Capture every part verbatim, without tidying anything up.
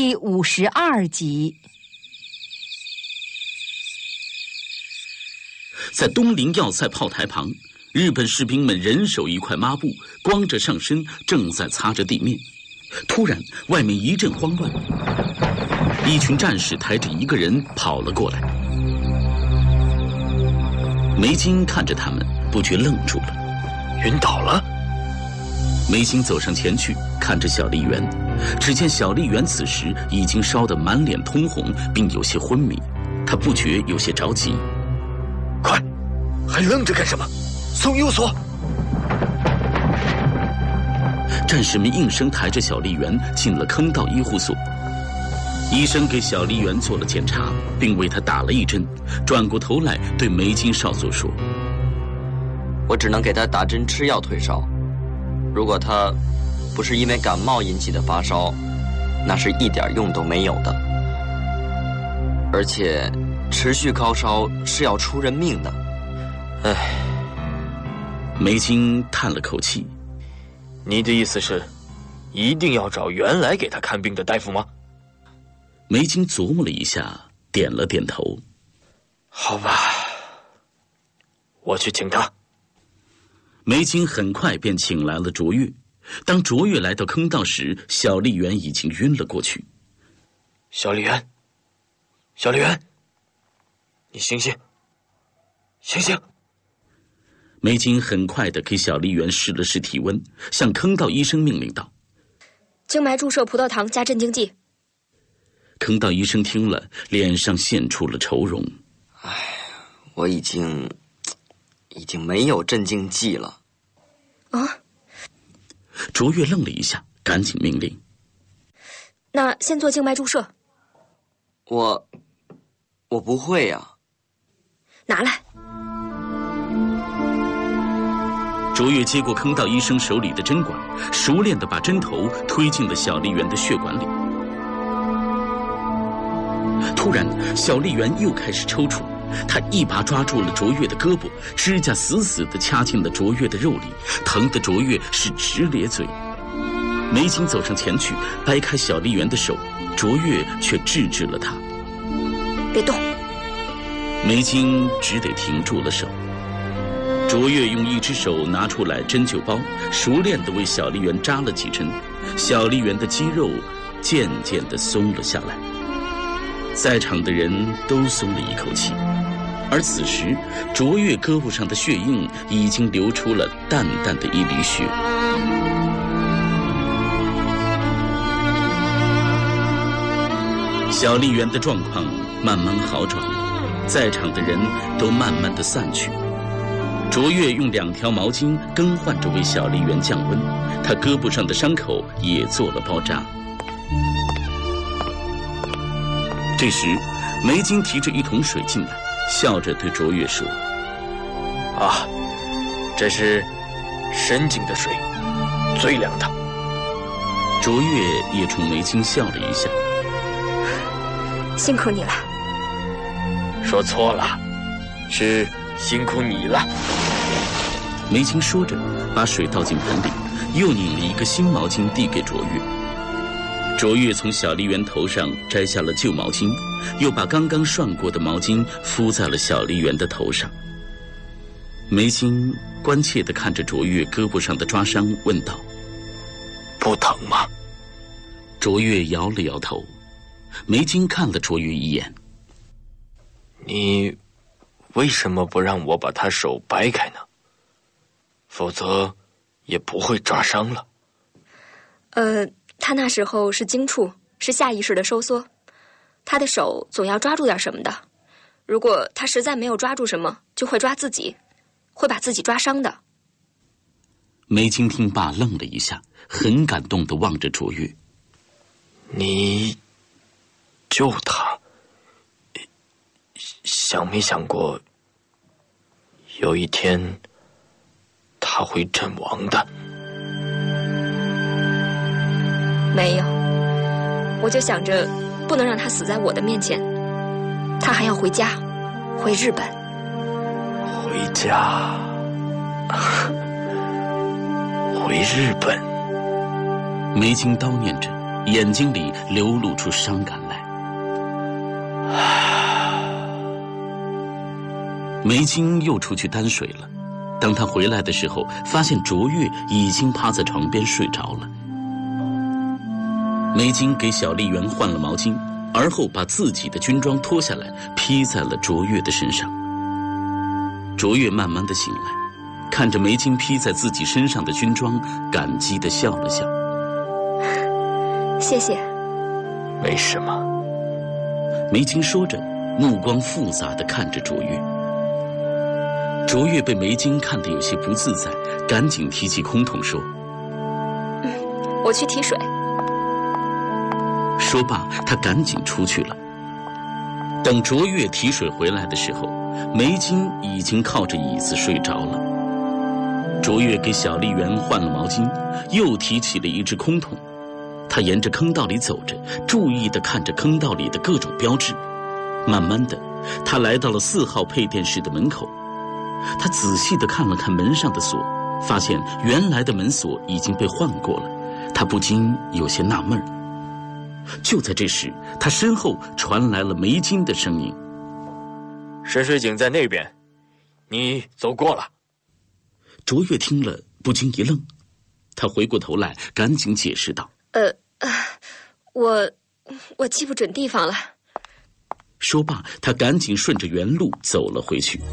第五十二集。 在东陵要塞炮台旁，日本士兵们人手一块抹布，光着上身，正在擦着地面。突然，外面一阵慌乱，一群战士抬着一个人跑了过来。梅津看着他们，不觉愣住了。 晕倒了？ 梅津走上前去，看着小笠原，只见小笠原此时已经烧得满脸通红，并有些昏迷。他不觉有些着急。 快，还愣着干什么？送右所！ 战士们应声抬着小笠原进了坑道医护所。医生给小笠原做了检查，并为他打了一针，转过头来对梅津少佐说：“ 我只能给他打针吃药退烧。如果他不是因为感冒引起的发烧，那是一点用都没有的。而且持续高烧是要出人命的。唉。” 梅津叹了口气：“ 你的意思是，一定要找原来给他看病的大夫吗？” 梅津琢磨了一下，点了点头。 好吧，我去请他。 梅津很快便请来了卓越。当卓越来到坑道时，小笠原已经晕了过去。 小笠原，小笠原，你醒醒，醒醒！ 梅津很快地给小笠原试了试体温，向坑道医生命令道：“ 静脉注射葡萄糖加镇静剂。” 坑道医生听了，脸上现出了愁容。 唉，我已经已经没有镇静剂了。 啊！ 卓越愣了一下，赶紧命令：“ 那先做静脉注射。” 我我不会呀、啊。 拿来。 卓越接过坑道医生手里的针管，熟练地把针头推进了小笠原的血管里。突然，小笠原又开始抽搐，他一把抓住了卓越的胳膊，指甲死死地掐进了卓越的肉里，疼得卓越是直咧嘴。梅津走上前去，掰开小笠原的手，卓越却制止了他：“ 别动！” 梅津只得停住了手。卓越用一只手拿出来针灸包，熟练地为小笠原扎了几针，小笠原的肌肉渐渐地松了下来。在场的人都松了一口气，而此时卓越胳膊上的血印已经流出了淡淡的一缕血。小笠原的状况慢慢好转了，在场的人都慢慢地散去。卓越用两条毛巾更换着为小笠原降温，他胳膊上的伤口也做了包扎。这时，梅津提着一桶水进来，笑着对卓越说：“ 啊，这是深井的水，最凉的。” 卓越也冲梅津笑了一下：“ 辛苦你了。” 说错了，是辛苦你了。 梅津说着，把水倒进盆里，又拧了一个新毛巾递给卓越。卓越从小笠原头上摘下了旧毛巾，又把刚刚涮过的毛巾敷在了小笠原的头上。梅津关切地看着卓越胳膊上的抓伤，问道：“ 不疼吗？” 卓越摇了摇头。梅津看了卓越一眼：“ 你为什么不让我把他手掰开呢？否则也不会抓伤了。” 呃。他那时候是惊触，是下意识的收缩，他的手总要抓住点什么的。如果他实在没有抓住什么，就会抓自己，会把自己抓伤的。 梅津听罢愣了一下，很感动地望着卓越：“ 你救他，想没想过有一天他会阵亡的？” 没有，我就想着不能让他死在我的面前，他还要回家，回日本。 回家，回日本。 梅津叨念着， 眼睛里流露出伤感来。梅津又出去担水了。当他回来的时候，发现卓越已经趴在床边睡着了。梅津给小笠原换了毛巾，而后把自己的军装脱下来披在了卓越的身上。卓越慢慢的醒来，看着梅津披在自己身上的军装，感激地笑了笑。 谢谢。 没什么。 梅津说着，目光复杂地看着卓越。卓越被梅津看得有些不自在，赶紧提起空桶说：“ 嗯，我去提水。” 说罢，他赶紧出去了。等卓越提水回来的时候，梅津已经靠着椅子睡着了。卓越给小笠原换了毛巾，又提起了一只空桶。他沿着坑道里走着，注意地看着坑道里的各种标志。慢慢的，他来到了四号配电室的门口。他仔细地看了看门上的锁，发现原来的门锁已经被换过了。他不禁有些纳闷儿。就在这时，他身后传来了梅津的声音：“ 深水井在那边，你走过了。” 卓越听了，不禁一愣。他回过头来，赶紧解释道：“ 呃，呃我我记不准地方了。” 说罢，他赶紧顺着原路走了回去。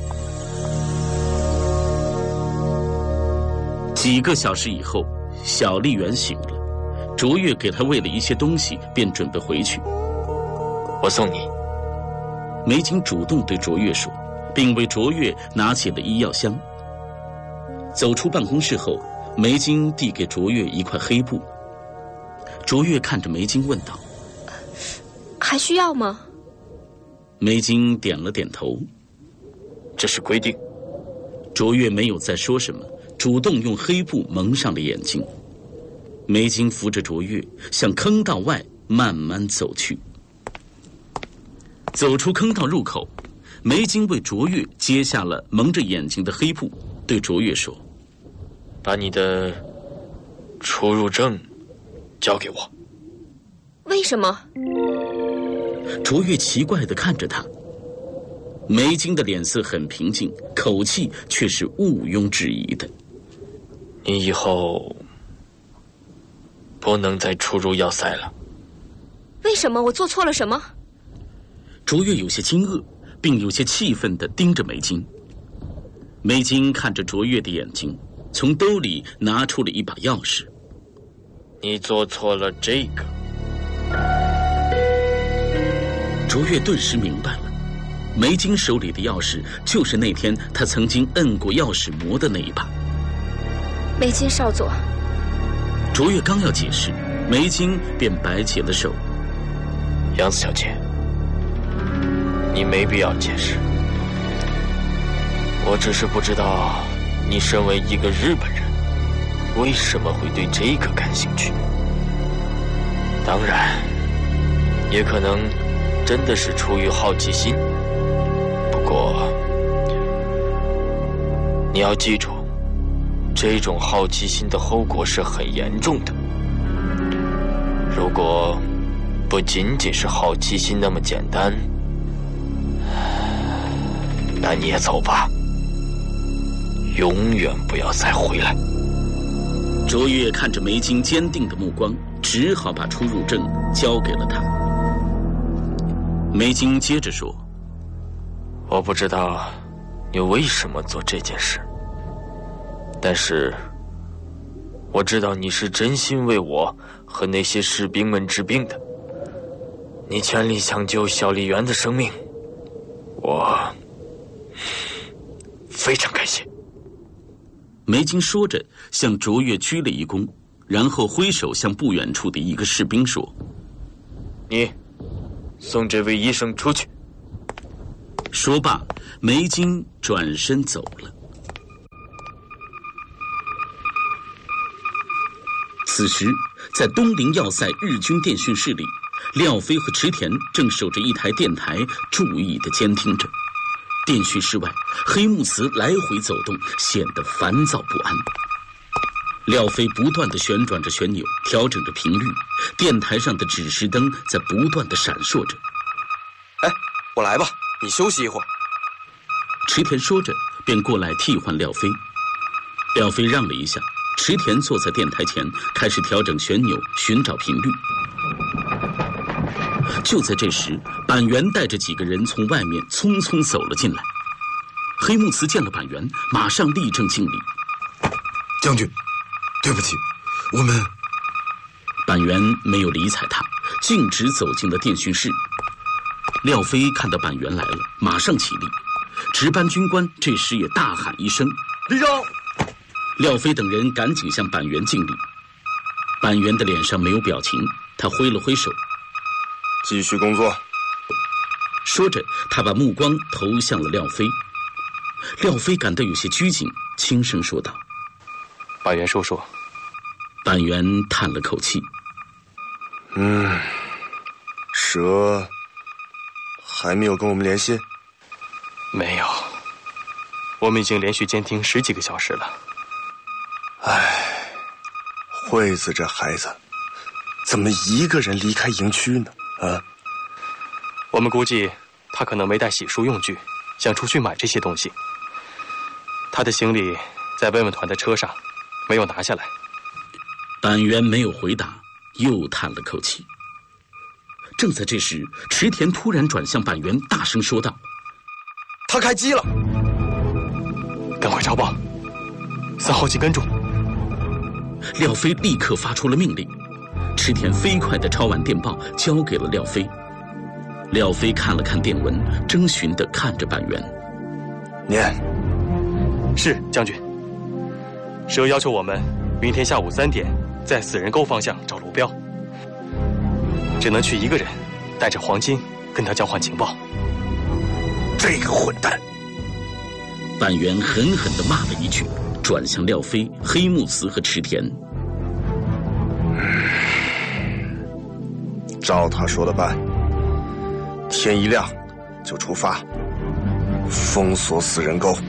几个小时以后，小笠原醒了。卓越给他喂了一些东西，便准备回去。 我送你。 梅津主动对卓越说，并为卓越拿起了医药箱。走出办公室后，梅津递给卓越一块黑布。卓越看着梅津问道：“ 还需要吗？” 梅津点了点头。 这是规定。 卓越没有再说什么，主动用黑布蒙上了眼睛。梅津扶着卓越向坑道外慢慢走去。走出坑道入口，梅津为卓越揭下了蒙着眼睛的黑布，对卓越说：“ 把你的出入证交给我。” 为什么？ 卓越奇怪地看着他。梅津的脸色很平静，口气却是毋庸置疑的：“ 你以后不能再出入要塞了。” 为什么？我做错了什么？ 卓越有些惊愕，并有些气愤地盯着梅津。梅津看着卓越的眼睛，从兜里拿出了一把钥匙。 你做错了这个。 卓越顿时明白了，梅津手里的钥匙就是那天他曾经摁过钥匙模的那一把。 梅津少佐。 卓越刚要解释，梅津便摆起了手。 杨子小姐，你没必要解释。我只是不知道，你身为一个日本人，为什么会对这个感兴趣？当然，也可能真的是出于好奇心。不过，你要记住，这种好奇心的后果是很严重的。如果不仅仅是好奇心那么简单，那你也走吧，永远不要再回来。 卓越看着梅津坚定的目光，只好把出入证交给了他。梅津接着说：“ 我不知道你为什么做这件事，但是我知道你是真心为我和那些士兵们治病的。你全力抢救小笠原的生命，我非常感谢。” 梅津说着，向卓越鞠了一躬，然后挥手向不远处的一个士兵说：“ 你送这位医生出去。” 说罢，梅津转身走了。此时，在东陵要塞日军电讯室里，廖飞和池田正守着一台电台，注意地监听着。电讯室外，黑木慈来回走动，显得烦躁不安。 廖飞不断地旋转着旋钮，调整着频率，电台上的指示灯在不断地闪烁着。 哎，我来吧，你休息一会儿。 池田说着，便过来替换廖飞。廖飞让了一下，池田坐在电台前，开始调整旋钮，寻找频率。就在这时，板垣带着几个人从外面匆匆走了进来。黑木慈见了板垣，马上立正敬礼。 将军，对不起，我们…… 板垣没有理睬他，径直走进了电讯室。廖飞看到板垣来了，马上起立。值班军官这时也大喊一声：“ 立正！” 廖飞等人赶紧向板垣敬礼。板垣的脸上没有表情，他挥了挥手。 继续工作。 说着，他把目光投向了廖飞。廖飞感到有些拘谨，轻声说道：“ 板垣叔叔。” 板垣叹了口气：“ 嗯，蛇还没有跟我们联系？ 没有，我们已经连续监听十几个小时了。 唉，惠子这孩子，怎么一个人离开营区呢？啊？ 我们估计他可能没带洗漱用具，想出去买这些东西。他的行李在慰问团的车上，没有拿下来。” 板垣没有回答，又叹了口气。正在这时，池田突然转向板垣，大声说道：“ 他开机了！ 赶快找报，三号机跟住！” 廖飞立刻发出了命令。池田飞快地抄完电报，交给了廖飞。廖飞看了看电文，征询地看着板垣：“ 念。”“ 是将军。蛇要求我们明天下午三点在死人沟方向找路标，只能去一个人，带着黄金跟他交换情报。”“ 这个混蛋！” 板垣狠狠地骂了一句，转向廖飞、黑木慈和池田：“ 照他说的办，天一亮就出发，封锁死人沟。”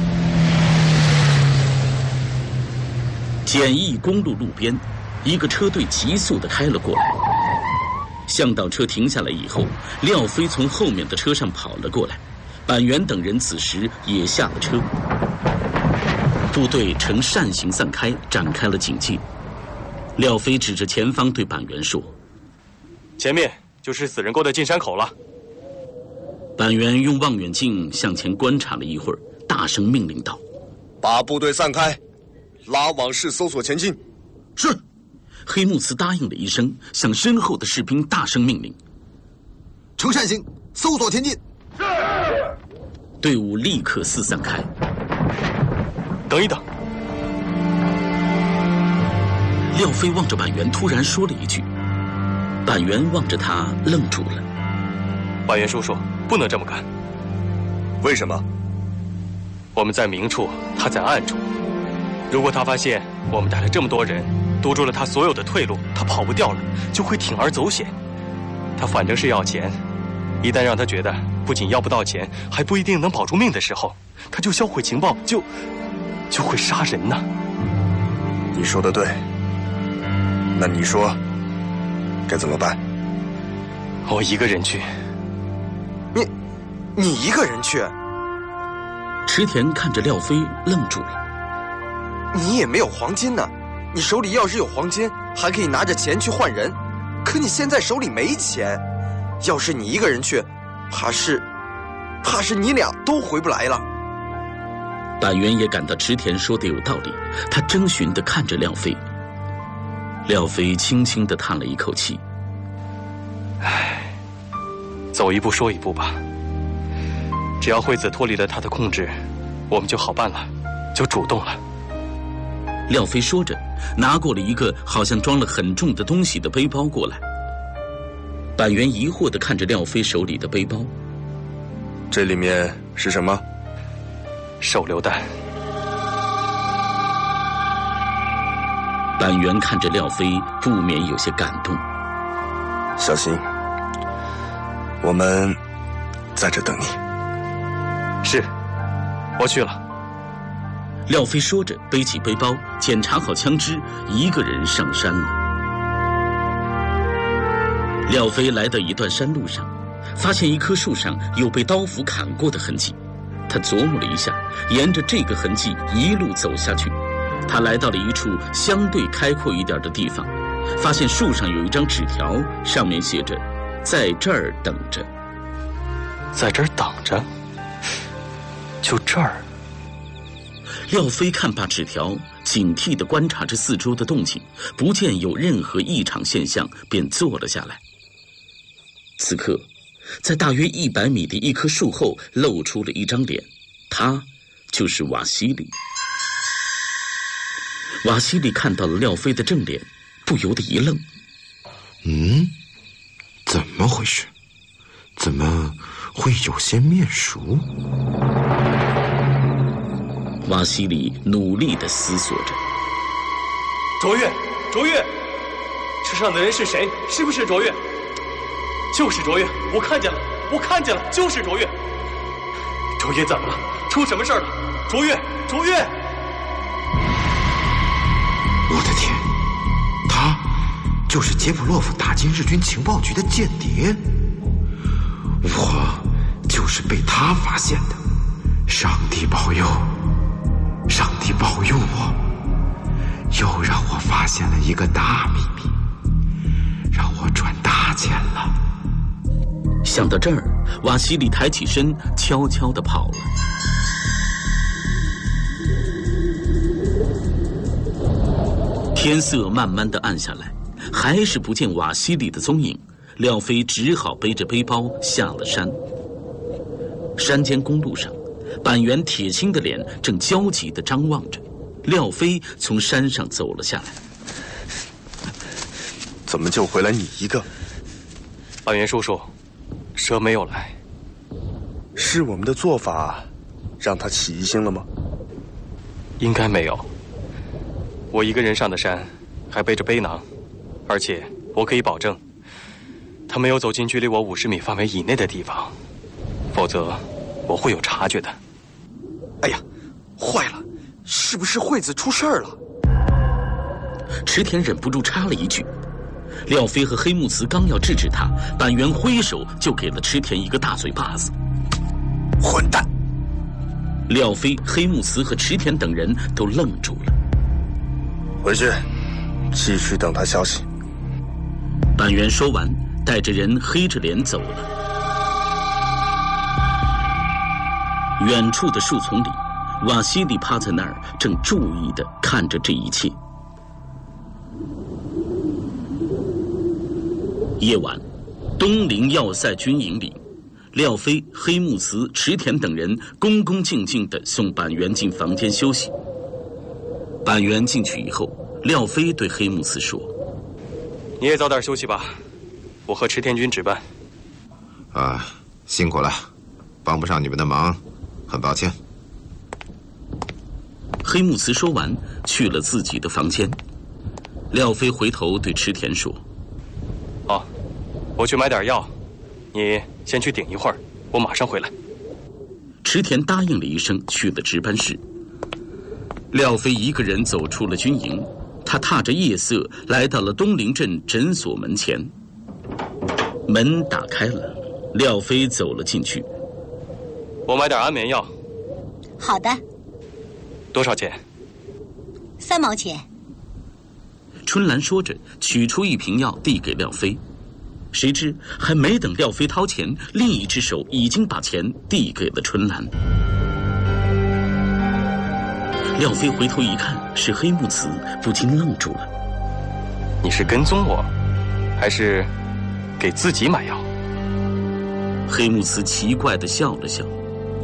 简易公路路边，一个车队急速地开了过来。向导车停下来以后，廖飞从后面的车上跑了过来，板垣等人此时也下了车。部队呈扇形散开，展开了警戒。廖飞指着前方对板垣说：“ 前面就是死人沟的进山口了。” 板垣用望远镜向前观察了一会儿，大声命令道：“ 把部队散开，拉网式搜索前进。”“是。” 黑木慈答应了一声，向身后的士兵大声命令：“ 呈扇形搜索前进。”是。 队伍立刻四散开。 等一等。 廖飞望着板垣，突然说了一句。板垣望着他，愣住了。 “板垣叔叔，不能这么干。”“ 为什么？”“ 我们在明处，他在暗处。如果他发现我们带了这么多人，堵住了他所有的退路，他跑不掉了，就会铤而走险。他反正是要钱，一旦让他觉得不仅要不到钱，还不一定能保住命的时候，他就销毁情报，就就会杀人呐。”“ 你说的对，那你说该怎么办？”“ 我一个人去。”“ 你，你一个人去？” 池田看着廖飞，愣住了。“ 你也没有黄金呢，你手里要是有黄金，还可以拿着钱去换人，可你现在手里没钱，要是你一个人去，怕是，怕是你俩都回不来了。” 板垣也感到池田说的有道理，他征询地看着廖飞。廖飞轻轻地叹了一口气：“ 唉，走一步说一步吧。只要惠子脱离了他的控制，我们就好办了，就主动了。” 廖飞说着，拿过了一个好像装了很重的东西的背包过来。板垣疑惑地看着廖飞手里的背包：“ 这里面是什么？”“ 手榴弹。” 板垣看着廖飞，不免有些感动。 “小心，我们在这等你。”“ 是，我去了。” 廖飞说着，背起背包，检查好枪支，一个人上山了。廖飞来到一段山路上，发现一棵树上有被刀斧砍过的痕迹。他琢磨了一下，沿着这个痕迹一路走下去。他来到了一处相对开阔一点的地方，发现树上有一张纸条，上面写着：“在这儿等着。” 在这儿等着？就这儿？ 廖飞看罢纸条，警惕地观察着四周的动静，不见有任何异常现象，便坐了下来。此刻，在大约一百米的一棵树后露出了一张脸，他就是瓦西里。瓦西里看到了廖飞的正脸，不由得一愣。 嗯，怎么回事？怎么会有些面熟？ 瓦西里努力地思索着。 卓越，卓越，车上的人是谁？是不是卓越？就是卓越，我看见了，我看见了，就是卓越。卓越怎么了？出什么事儿了？卓越，卓越！ 我的天，他就是杰普洛夫打进日军情报局的间谍，我就是被他发现的。上帝保佑，上帝保佑我，又让我发现了一个大秘密，让我赚大钱了。 想到这儿，瓦西里抬起身，悄悄地跑了。天色慢慢地暗下来，还是不见瓦西里的踪影。廖飞只好背着背包下了山。山间公路上，板垣铁青的脸正焦急地张望着。廖飞从山上走了下来。 怎么就回来你一个？ 板垣叔叔，蛇没有来。 是我们的做法让他起疑心了吗？ 应该没有。我一个人上的山，还背着背囊，而且我可以保证，他没有走进距离我五十米范围以内的地方，否则我会有察觉的。 哎呀，坏了，是不是惠子出事儿了？ 池田忍不住插了一句。廖飞和黑木慈刚要制止他，板垣挥手就给了池田一个大嘴巴子。 混蛋！ 廖飞、黑木慈和池田等人都愣住了。 回去，继续等他消息。 板垣说完，带着人黑着脸走了。远处的树丛里，瓦西里趴在那儿，正注意地看着这一切。夜晚，东陵要塞军营里，廖飞、黑木慈、池田等人恭恭敬敬地送板垣进房间休息。板垣进去以后，廖飞对黑木慈说：“ 你也早点休息吧，我和池田君值班。” 啊，辛苦了，帮不上你们的忙，很抱歉。 黑木慈说完，去了自己的房间。廖飞回头对池田说：“ 哦，我去买点药，你先去顶一会儿，我马上回来。” 池田答应了一声，去了值班室。廖飞一个人走出了军营，他踏着夜色来到了东陵镇诊所门前。门打开了，廖飞走了进去。 我买点安眠药。 好的。 多少钱？ 三毛钱。 春兰说着，取出一瓶药递给廖飞。谁知还没等廖飞掏钱，另一只手已经把钱递给了春兰。廖飞回头一看，是黑木慈，不禁愣住了。 你是跟踪我，还是给自己买药？ 黑木慈奇怪地笑了笑。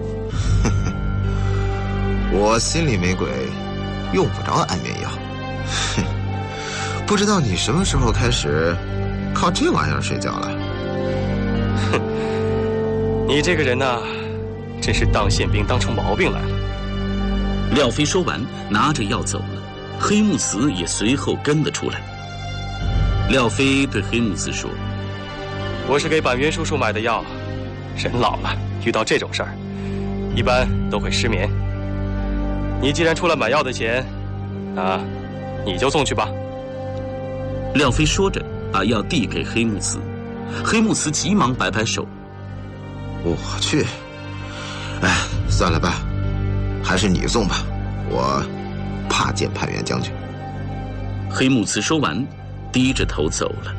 我心里没鬼，用不着安眠药。哼，不知道你什么时候开始靠这玩意儿睡觉了？ 哼，你这个人呐，真是当宪兵当出毛病来了。 廖飞说完，拿着药走了，黑木慈也随后跟了出来。廖飞对黑木慈说：“ 我是给板垣叔叔买的药，人老了遇到这种事儿，一般都会失眠。 你既然出了买药的钱，啊，你就送去吧。 廖飞说着，把药递给黑木慈。黑木慈急忙摆摆手：“ 我去，哎，算了吧，还是你送吧，我怕见潘元将军。” 黑木慈说完，低着头走了。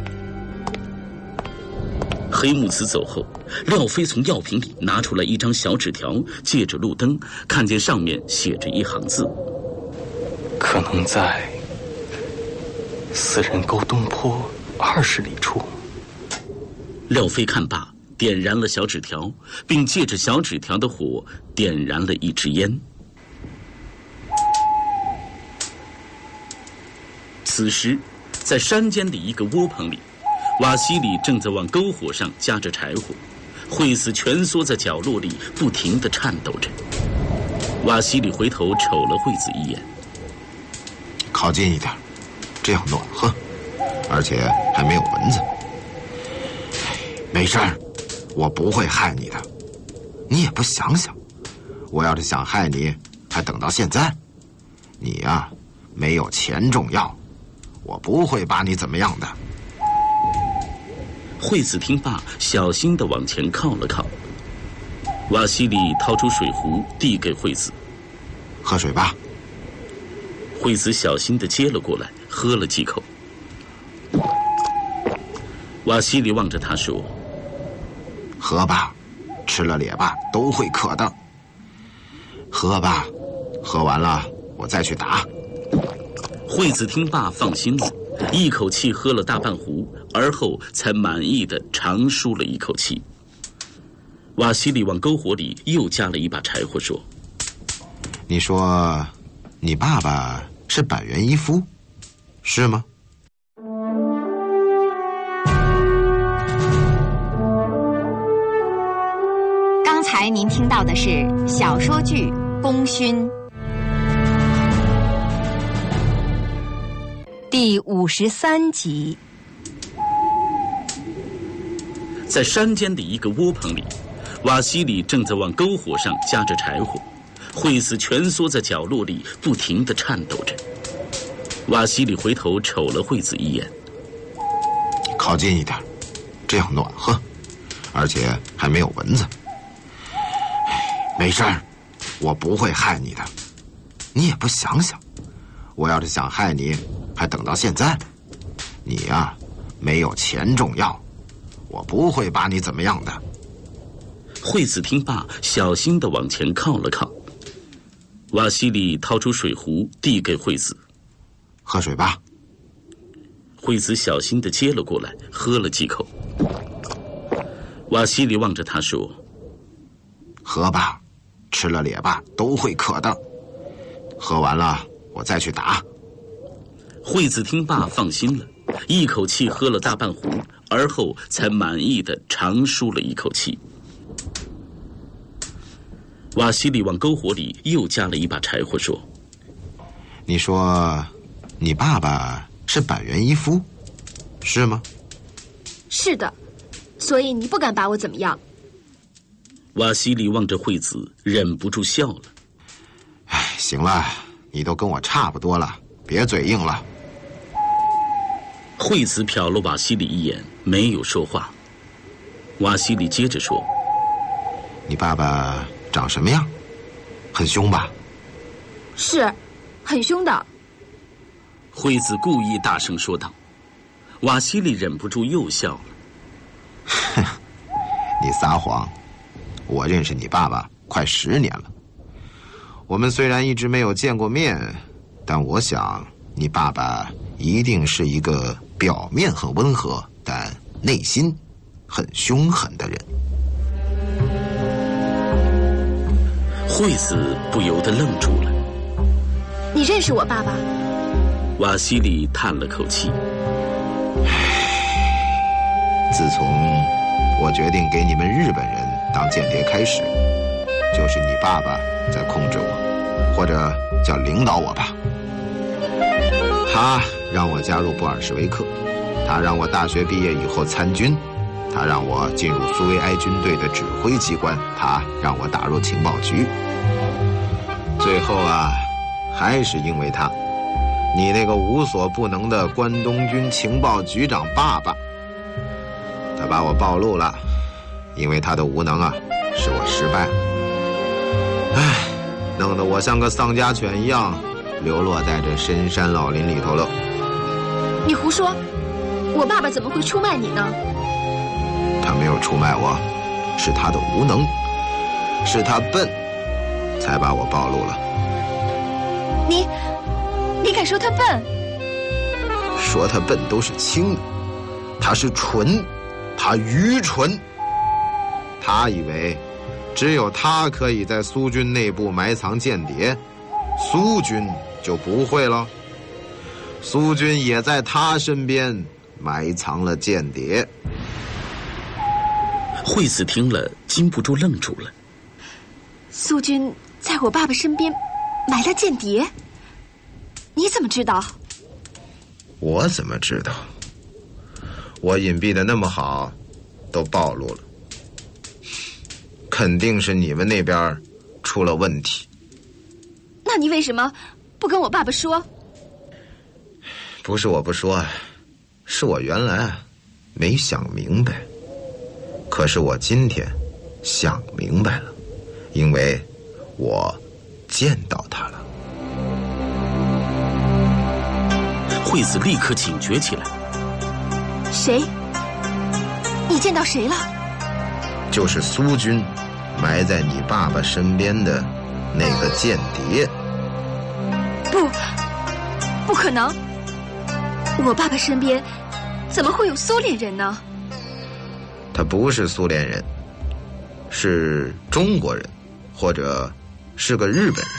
黑木慈走后，廖飞从药瓶里拿出来一张小纸条，借着路灯看见上面写着一行字：“ 可能在四人沟东坡二十里处。” 廖飞看罢，点燃了小纸条，并借着小纸条的火点燃了一支烟。此时，在山间的一个窝棚里，瓦西里正在往篝火上加着柴火，惠子蜷缩在角落里，不停地颤抖着。瓦西里回头瞅了惠子一眼：“ 靠近一点，这样暖和，而且还没有蚊子。没事儿，我不会害你的。你也不想想，我要是想害你，还等到现在？你呀、啊，没有钱重要，我不会把你怎么样的。” 惠子听罢，小心地往前靠了靠。瓦西里掏出水壶递给惠子：“ 喝水吧。” 惠子小心地接了过来，喝了几口。瓦西里望着他说：“ 喝吧，吃了咧吧都会渴的。喝吧，喝完了我再去打。” 惠子听罢放心了，一口气喝了大半壶，而后才满意地长舒了一口气。瓦西里往篝火里又加了一把柴火，说：“ 你说，你爸爸是板垣一夫，是吗？” 刚才您听到的是小说剧《功勋》第五十三集。 在山间的一个窝棚里，瓦西里正在往篝火上加着柴火，惠子蜷缩在角落里，不停地颤抖着。瓦西里回头瞅了惠子一眼：“ 靠近一点，这样暖和，而且还没有蚊子。没事儿，我不会害你的。你也不想想，我要是想害你，还等到现在？你呀、啊，没有钱重要，我不会把你怎么样的。” 惠子听罢，小心地往前靠了靠。瓦西里掏出水壶递给惠子：“ 喝水吧。” 惠子小心地接了过来，喝了几口。瓦西里望着他说：“ 喝吧，吃了咧吧都会渴的。喝完了我再去打。” 惠子听罢放心了，一口气喝了大半壶，而后才满意地长舒了一口气。瓦西里往篝火里又加了一把柴火，说：“ 你说，你爸爸是板垣一夫，是吗？”“ 是的，所以你不敢把我怎么样。” 瓦西里望着惠子，忍不住笑了。 “哎，行了，你都跟我差不多了，别嘴硬了。” 惠子瞟了瓦西里一眼，没有说话。瓦西里接着说：“ 你爸爸长什么样？很凶吧？”“ 是，很凶的。” 惠子故意大声说道。瓦西里忍不住又笑了。 “哼，你撒谎！我认识你爸爸快十年了。我们虽然一直没有见过面，但我想你爸爸一定是一个表面很温和，但内心很凶狠的人。” 惠子不由得愣住了。 “你认识我爸爸？” 瓦西里叹了口气。 自从我决定给你们日本人当间谍开始，就是你爸爸在控制我，或者叫领导我吧。他让我加入布尔什维克，他让我大学毕业以后参军，他让我进入苏维埃军队的指挥机关，他让我打入情报局。 最后啊，还是因为他，你那个无所不能的关东军情报局长爸爸，他把我暴露了，因为他的无能啊，使我失败了。唉，弄得我像个丧家犬一样，流落在这深山老林里头了。 你胡说！我爸爸怎么会出卖你呢？ 他没有出卖我，是他的无能，是他笨，才把我暴露了。 你，你敢说他笨？ 说他笨都是轻的，他是蠢，他愚蠢。他以为只有他可以在苏军内部埋藏间谍，苏军就不会了。苏军也在他身边埋藏了间谍。 惠子听了，禁不住愣住了。 苏军在我爸爸身边埋了间谍，你怎么知道？ 我怎么知道？我隐蔽的那么好，都暴露了，肯定是你们那边出了问题。 那你为什么不跟我爸爸说？ 不是我不说啊，是我原来啊没想明白。可是我今天想明白了，因为我见到他了。 惠子立刻警觉起来。 谁？你见到谁了？ 就是苏军埋在你爸爸身边的那个间谍。 不，不可能！我爸爸身边怎么会有苏联人呢？ 他不是苏联人，是中国人，或者是个日本人。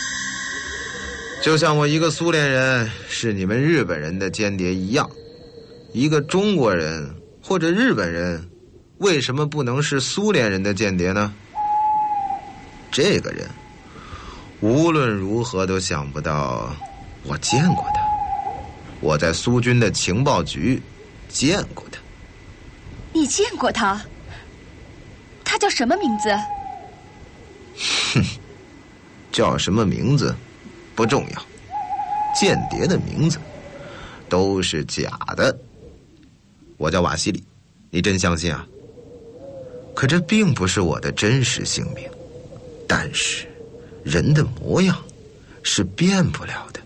就像我一个苏联人是你们日本人的间谍一样，一个中国人或者日本人为什么不能是苏联人的间谍呢？这个人无论如何都想不到我见过他，我在苏军的情报局见过他。 你见过他？他叫什么名字？ 哼，叫什么名字不重要，间谍的名字都是假的。我叫瓦西里，你真相信啊？可这并不是我的真实姓名，但是人的模样是变不了的。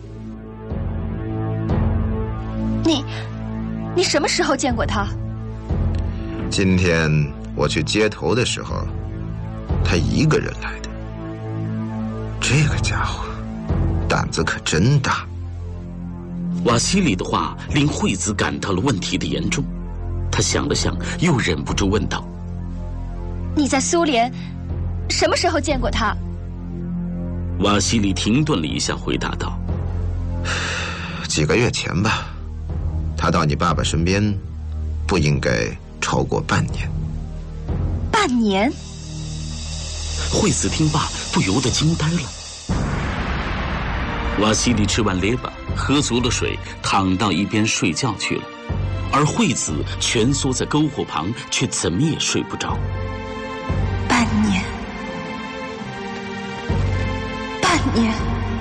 你，你什么时候见过他？ 今天我去接头的时候，他一个人来的。这个家伙胆子可真大。 瓦西里的话令惠子感到了问题的严重，他想了想，又忍不住问道： 你在苏联什么时候见过他？ 瓦西里停顿了一下，回答道： 几个月前吧。他到你爸爸身边不应该超过半年。 半年？ 惠子听罢不由得惊呆了。瓦西里吃完列巴，喝足了水，躺到一边睡觉去了，而惠子蜷缩在篝火旁，却怎么也睡不着。 半年，半年，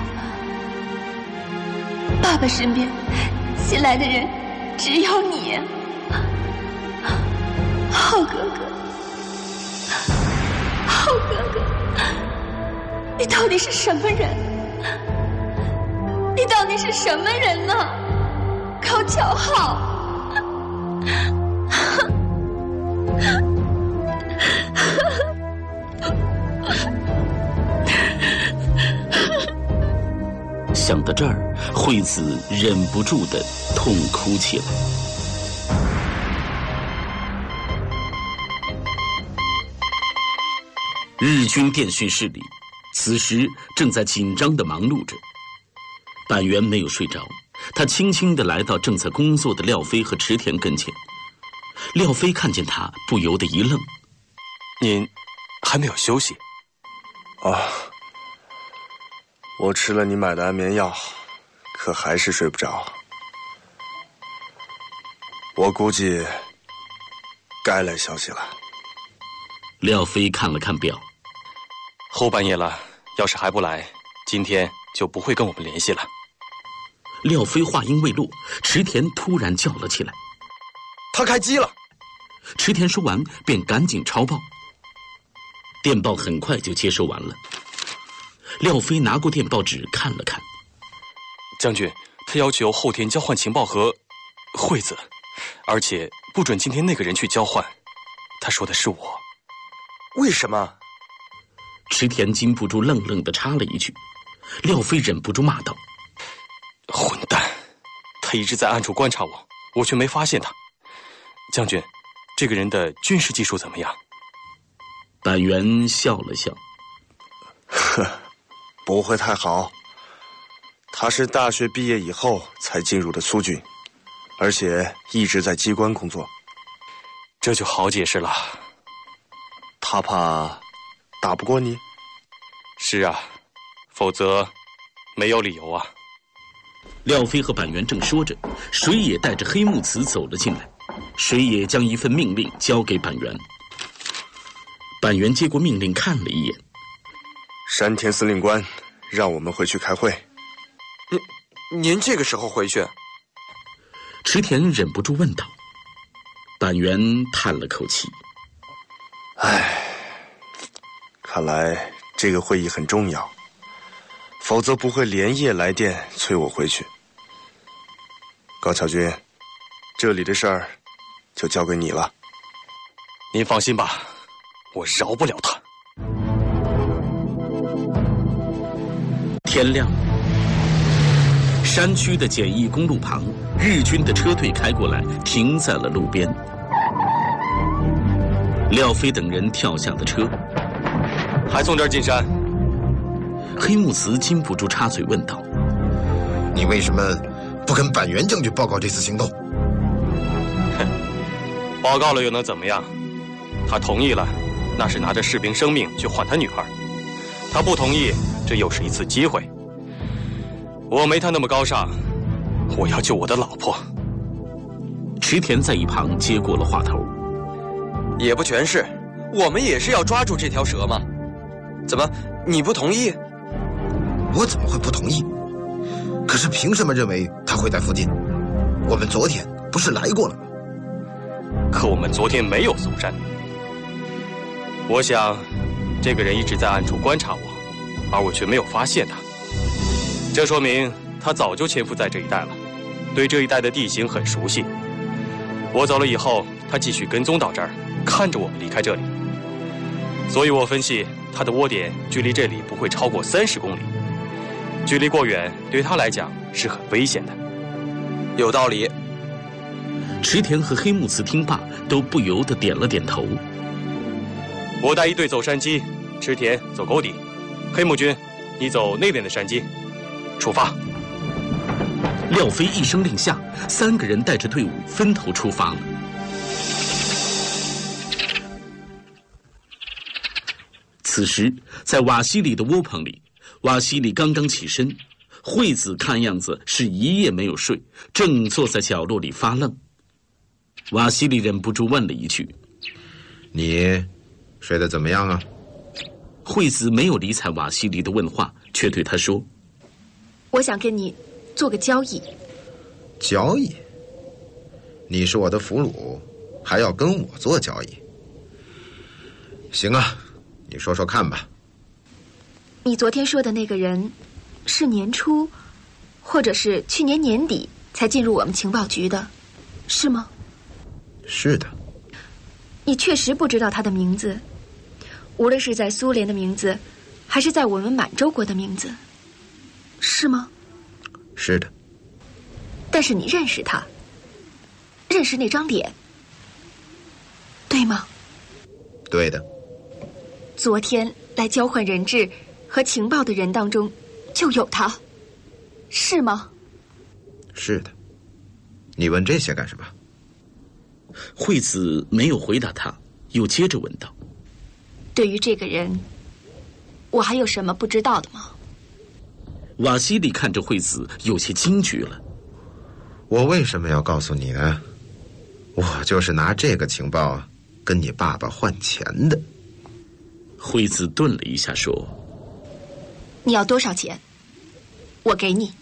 爸爸身边新来的人只有你，浩哥哥，浩哥哥，你到底是什么人？你到底是什么人呢？高桥浩。 想到这儿，惠子忍不住的痛哭起来。日军电讯室里，此时正在紧张地忙碌着。板垣没有睡着，他轻轻地来到正在工作的廖飞和池田跟前。廖飞看见他，不由得一愣：“ 您还没有休息？”“ 啊，我吃了你买的安眠药，可还是睡不着。我估计该来消息了。” 廖飞看了看表， 后半夜了， 要是还不来，今天就不会跟我们联系了。 廖飞话音未落，池田突然叫了起来：“ 他开机了！” 池田说完，便赶紧抄报。电报很快就接收完了。廖飞拿过电报纸看了看。 将军，他要求后天交换情报和惠子，而且不准今天那个人去交换。他说的是我。 为什么？ 池田禁不住愣愣地插了一句。廖飞忍不住骂道：“ 混蛋！他一直在暗处观察我，我却没发现他。将军，这个人的军事技术怎么样？” 板垣笑了笑：“ 呵，不会太好。他是大学毕业以后才进入的苏军，而且一直在机关工作。 这就好解释了。 他怕打不过你？ 是啊，否则没有理由啊。” 廖飞和板垣正说着，水野带着黑木慈走了进来。水野将一份命令交给板垣。板垣接过命令看了一眼：“ 山田司令官让我们回去开会。”“ 您您这个时候回去？” 池田忍不住问道。板垣叹了口气：“ 唉，看来这个会议很重要，否则不会连夜来电催我回去。高桥君，这里的事儿就交给你了。”“ 您放心吧，我饶不了他。” 天亮，山区的简易公路旁，日军的车队开过来，停在了路边。廖飞等人跳下了车。 “还从这儿进山？” 黑木慈禁不住插嘴问道：“ 你为什么不跟板垣将军报告这次行动？”“ 哼，报告了又能怎么样？他同意了，那是拿着士兵生命去换他女儿；他不同意，这又是一次机会。我没他那么高尚，我要救我的老婆。” 池田在一旁接过了话头：“ 也不全是，我们也是要抓住这条蛇嘛。怎么，你不同意？”“ 我怎么会不同意？可是凭什么认为他会在附近？我们昨天不是来过了吗？”“ 可我们昨天没有搜山。我想，这个人一直在暗处观察我，而我却没有发现他。这说明他早就潜伏在这一带了，对这一带的地形很熟悉。我走了以后，他继续跟踪到这儿，看着我们离开这里。所以我分析，他的窝点距离这里不会超过三十公里。距离过远，对他来讲是很危险的。”“ 有道理。” 池田和黑木慈听罢，都不由得点了点头。 “我带一队走山鸡，池田走沟底，黑木君，你走那边的山鸡。出发！” 廖飞一声令下，三个人带着队伍分头出发了。此时，在瓦西里的窝棚里，瓦西里刚刚起身，惠子看样子是一夜没有睡，正坐在角落里发愣。瓦西里忍不住问了一句：“ 你睡得怎么样啊？” 惠子没有理睬瓦西里的问话，却对他说：“ 我想跟你做个交易。”“ 交易？你是我的俘虏，还要跟我做交易？行啊，你说说看吧。”“ 你昨天说的那个人，是年初，或者是去年年底才进入我们情报局的，是吗？”“ 是的。”“ 你确实不知道他的名字，无论是在苏联的名字，还是在我们满洲国的名字，是吗？”“ 是的。”“ 但是你认识他，认识那张脸，对吗？”“ 对的。”“ 昨天来交换人质和情报的人当中，就有他，是吗？”“ 是的。你问这些干什么？” 惠子没有回答他，又接着问道：“ 对于这个人，我还有什么不知道的吗？” 瓦西里看着惠子，有些惊惧了。 “我为什么要告诉你呢？我就是拿这个情报跟你爸爸换钱的。” 惠子顿了一下，说：“ 你要多少钱？我给你。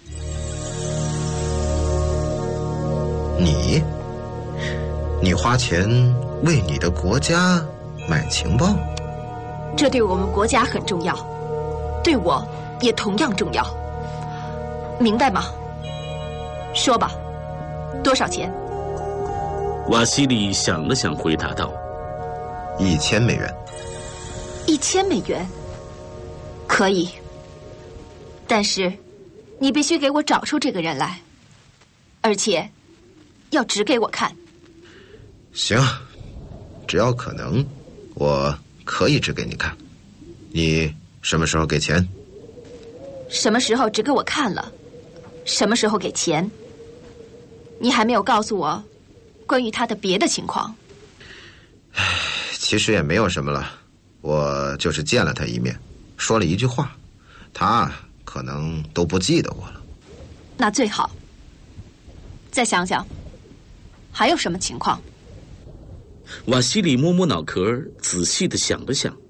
你？你花钱为你的国家买情报？ 这对我们国家很重要，对我也同样重要，明白吗？说吧，多少钱？ 瓦西里想了想，回答道：“ 一千美元。” 一千美元，可以。但是，你必须给我找出这个人来，而且要指给我看。 行，只要可能，我可以指给你看。你什么时候给钱？ 什么时候指给我看了，什么时候给钱。你还没有告诉我关于他的别的情况。 唉，其实也没有什么了，我就是见了他一面，说了一句话，他可能都不记得我了。 那最好。再想想，还有什么情况？ 瓦西里摸摸脑壳，仔细地想了想。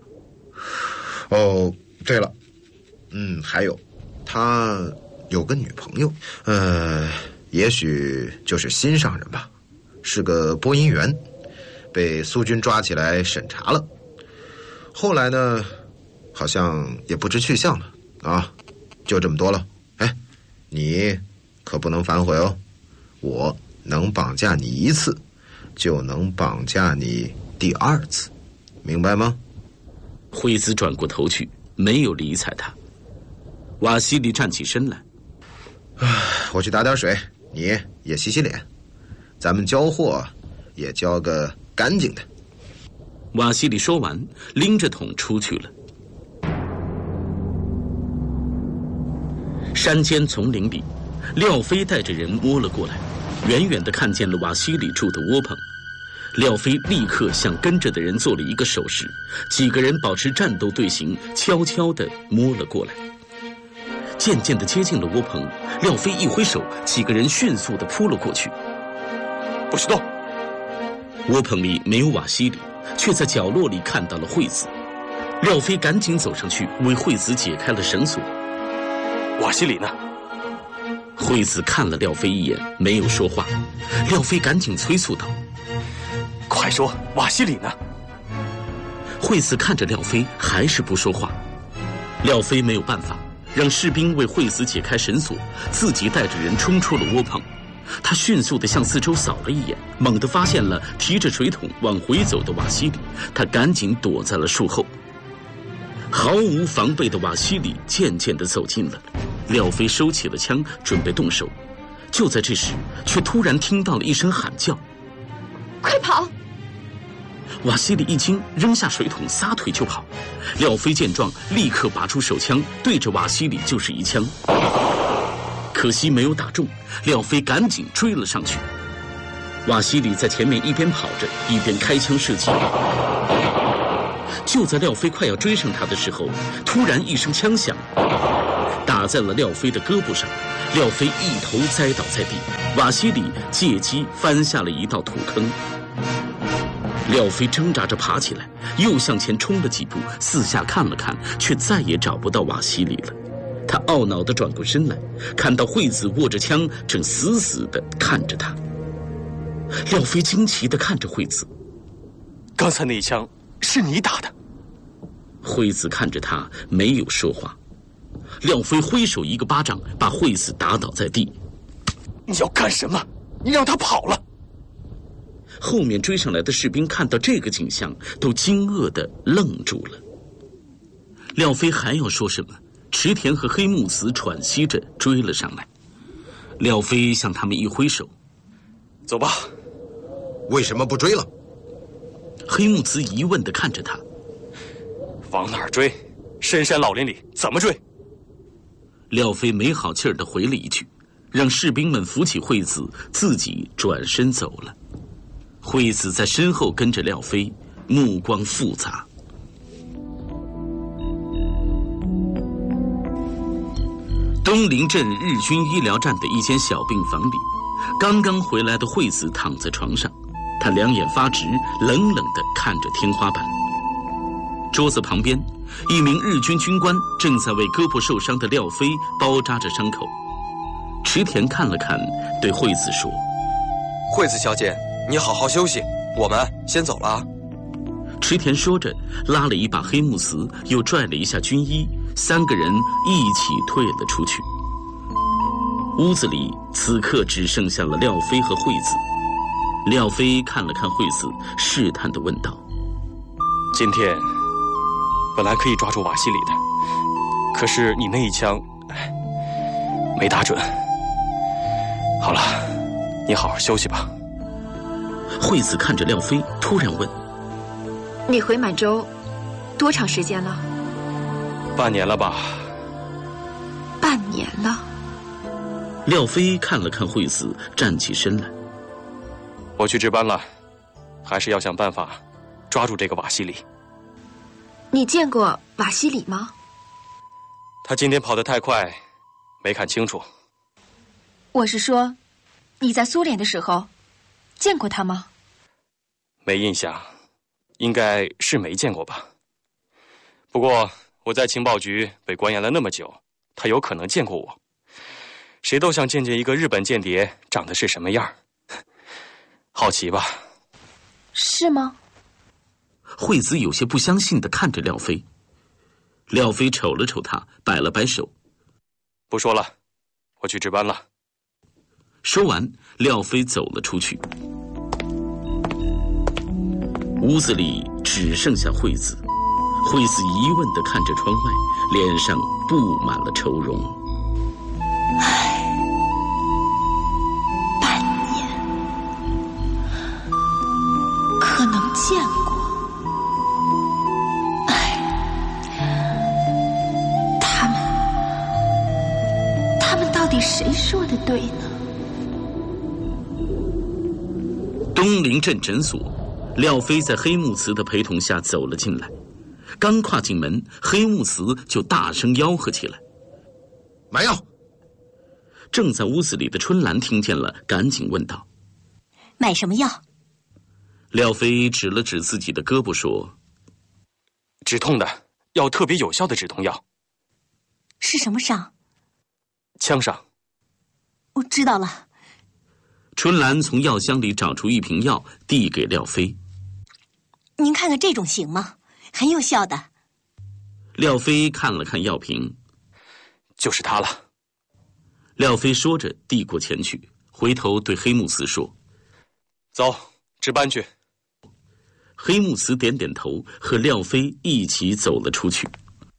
哦，对了，嗯，还有，他有个女朋友，呃，也许就是心上人吧，是个播音员，被苏军抓起来审查了。后来呢，好像也不知去向了啊，就这么多了。哎，你可不能反悔哦，我能绑架你一次，就能绑架你第二次，明白吗？ 惠子转过头去，没有理睬他。瓦西里站起身来， 我去打点水，你也洗洗脸，咱们交货也交个干净的。 瓦西里说完，拎着桶出去了。山间丛林里，廖飞带着人摸了过来，远远地看见了瓦西里住的窝棚。廖飞立刻向跟着的人做了一个手势，几个人保持战斗队形，悄悄地摸了过来。渐渐地接近了窝棚，廖飞一挥手，几个人迅速地扑了过去。 不许动！ 窝棚里没有瓦西里，却在角落里看到了惠子。廖飞赶紧走上去，为惠子解开了绳索。 瓦西里呢？ 惠子看了廖飞一眼，没有说话。廖飞赶紧催促道：“ 快说，瓦西里呢？” 惠子看着廖飞，还是不说话。廖飞没有办法，让士兵为惠子解开绳索，自己带着人冲出了窝棚。他迅速地向四周扫了一眼，猛地发现了提着水桶往回走的瓦西里，他赶紧躲在了树后。毫无防备的瓦西里渐渐地走近了，廖飞收起了枪，准备动手。就在这时，却突然听到了一声喊叫：“ 快跑！” 瓦西里一惊，扔下水桶，撒腿就跑。廖飞见状，立刻拔出手枪，对着瓦西里就是一枪。可惜没有打中，廖飞赶紧追了上去。瓦西里在前面一边跑着，一边开枪射击。就在廖飞快要追上他的时候，突然一声枪响，打在了廖飞的胳膊上。廖飞一头栽倒在地，瓦西里借机翻下了一道土坑。廖飞挣扎着爬起来，又向前冲了几步，四下看了看，却再也找不到瓦西里了。他懊恼地转过身来，看到惠子握着枪，正死死地看着他。廖飞惊奇地看着惠子：“ 刚才那一枪是你打的？” 惠子看着他，没有说话。廖飞挥手一个巴掌，把惠子打倒在地。 “你要干什么？你让他跑了！” 后面追上来的士兵看到这个景象，都惊愕地愣住了。廖飞还要说什么，池田和黑木子喘息着追了上来。廖飞向他们一挥手：“ 走吧。”“ 为什么不追了？” 黑木子疑问地看着他。 “往哪儿追？深山老林里怎么追？” 廖飞没好气儿地回了一句，让士兵们扶起惠子，自己转身走了。惠子在身后跟着廖飞，目光复杂。东陵镇日军医疗站的一间小病房里，刚刚回来的惠子躺在床上，她两眼发直，冷冷地看着天花板。桌子旁边， 一名日军军官正在为胳膊受伤的廖飞包扎着伤口。池田看了看，对惠子说：“ 惠子小姐，你好好休息，我们先走了啊。” 池田说着，拉了一把黑木瓷，又拽了一下军衣，三个人一起退了出去。屋子里此刻只剩下了廖飞和惠子。廖飞看了看惠子，试探地问道：“ 今天本来可以抓住瓦西里的，可是你那一枪，哎，没打准。好了，你好好休息吧。” 惠子看着廖飞，突然问：“ 你回满洲多长时间了？”“ 半年了吧。”“ 半年了。” 廖飞看了看惠子，站起身来：“ 我去值班了，还是要想办法抓住这个瓦西里。”“ 你见过瓦西里吗？”“ 他今天跑得太快，没看清楚。”“ 我是说，你在苏联的时候见过他吗？”“ 没印象，应该是没见过吧。不过我在情报局被关押了那么久，他有可能见过我。谁都想见见一个日本间谍长得是什么样，好奇吧？”“ 是吗？” 惠子有些不相信地看着廖飞。廖飞瞅了瞅他，摆了摆手：“ 不说了，我去值班了。” 说完，廖飞走了出去。屋子里只剩下惠子。惠子疑问地看着窗外，脸上布满了愁容。 唉，半年，可能见过。唉，他们，他们到底谁说的对呢？ 东陵镇诊所，廖飞在黑木慈的陪同下走了进来。刚跨进门，黑木慈就大声吆喝起来：“ 买药！” 正在屋子里的春兰听见了，赶紧问道：“ 买什么药？” 廖飞指了指自己的胳膊说：“ 止痛的，要特别有效的止痛药。”“ 是什么伤？”“ 枪伤。”“ 我知道了。” 春兰从药箱里找出一瓶药，递给廖飞：“ 您看看这种行吗？很有效的。” 廖飞看了看药瓶：“ 就是它了。” 廖飞说着递过前去，回头对黑木慈说：“ 走，值班去。” 黑木慈点点头，和廖飞一起走了出去。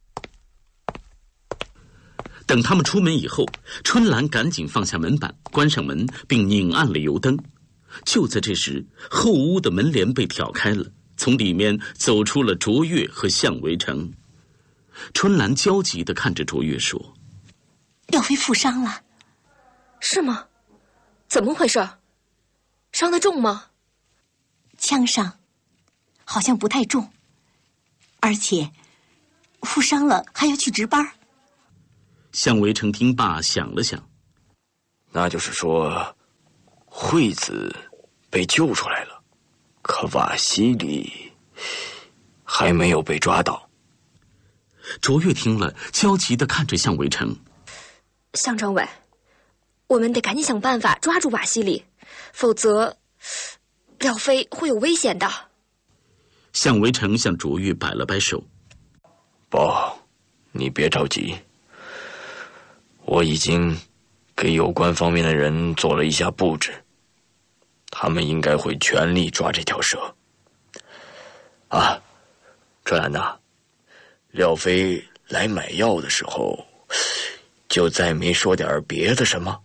等他们出门以后，春兰赶紧放下门板，关上门，并拧暗了油灯。就在这时，后屋的门帘被挑开了，从里面走出了卓越和向维成。春兰焦急地看着卓越说：“ 廖飞负伤了。”“ 是吗？怎么回事？伤得重吗？”“ 枪伤，好像不太重，而且负伤了还要去值班。” 向维成听罢想了想：“ 那就是说，惠子被救出来了，可瓦西里还没有被抓到。” 卓越听了，焦急地看着向维成：“ 向政委，我们得赶紧想办法抓住瓦西里，否则廖飞会有危险的。” 向维成向卓越摆了摆手：“ 不，你别着急。我已经给有关方面的人做了一下布置，他们应该会全力抓这条蛇。啊，春兰呐，廖飞来买药的时候，就再没说点别的什么？”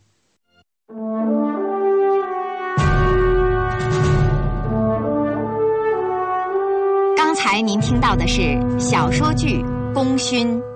刚才您听到的是小说剧《功勋》。